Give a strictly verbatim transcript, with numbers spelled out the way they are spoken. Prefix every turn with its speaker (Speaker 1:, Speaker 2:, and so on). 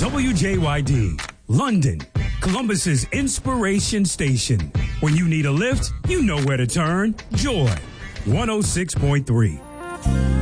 Speaker 1: W J Y D, London, Columbus's inspiration station. When you need a lift, you know where to turn. Joy, one oh six point three.